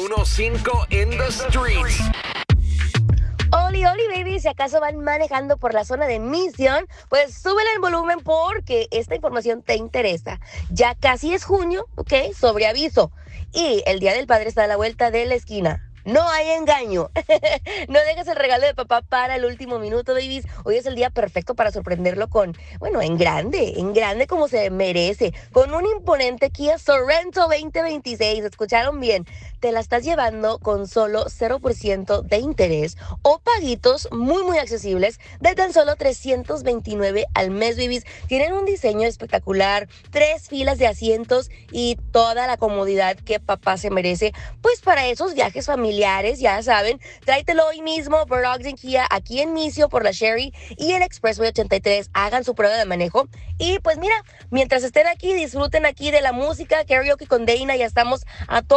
105 in the streets. Oli, Oli, baby, si acaso van manejando por la zona de Mission, pues súbele el volumen porque esta información te interesa. Ya casi es junio, ¿ok? Sobre aviso. Y el Día del Padre está a la vuelta de la esquina. No hay engaño. No dejes el regalo de papá para el último minuto, babies. Hoy es el día perfecto para sorprenderlo con, bueno, en grande como se merece, con un imponente Kia Sorento 2026. ¿Escucharon bien? Te la estás llevando con solo 0% de interés o paguitos muy accesibles de tan solo $329 al mes, babies. Tienen un diseño espectacular, 3 filas de asientos y toda la comodidad que papá se merece, pues para esos viajes familiares, ya saben. Tráetelo hoy mismo por Ogden Kia aquí en Misio por la Sherry y el Expressway 83. Hagan su prueba de manejo y pues mira, mientras estén aquí, disfruten aquí de la música, karaoke con Dana. Ya estamos a todo